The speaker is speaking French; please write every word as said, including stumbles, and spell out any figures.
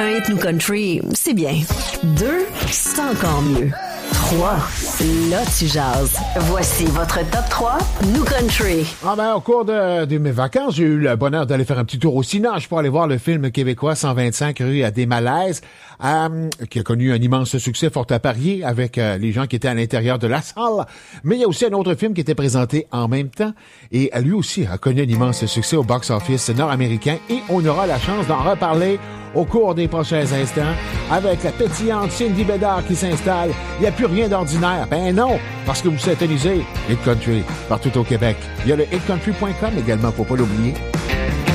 Un hit New Country, c'est bien. Deux, c'est encore mieux. Trois, là tu jases. Voici votre top trois New Country. Ah ben, au cours de, de mes vacances, j'ai eu le bonheur d'aller faire un petit tour au Cinoche pour aller voir le film québécois cent vingt-cinq rue à des Malaises, euh, qui a connu un immense succès fort à parier avec euh, les gens qui étaient à l'intérieur de la salle. Mais il y a aussi un autre film qui était présenté en même temps et lui aussi a connu un immense succès au box-office nord-américain et on aura la chance d'en reparler au cours des prochains instants avec la pétillante Cindy Bédard qui s'installe. Il n'y a plus rien d'ordinaire. Ben non, parce que vous syntonisez Hit Country partout au Québec. Il y a le hit country point com également, faut pas l'oublier.